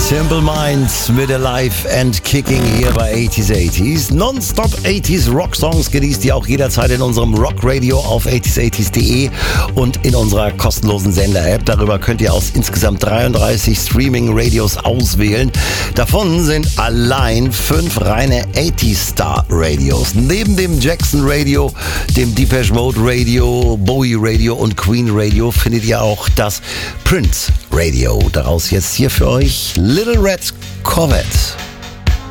Simple Minds mit Alive and Kicking hier bei 80s. Nonstop 80s Rock Songs genießt ihr auch jederzeit in unserem Rock Radio auf 80s80s.de und in unserer kostenlosen Sender-App. Darüber könnt ihr aus insgesamt 33 Streaming-Radios auswählen. Davon sind allein 5 reine 80s-Star-Radios. Neben dem Jackson Radio, dem Depeche Mode Radio, Bowie Radio und Queen Radio findet ihr auch das Prince Radio. Daraus jetzt hier für euch Little Red Corvette.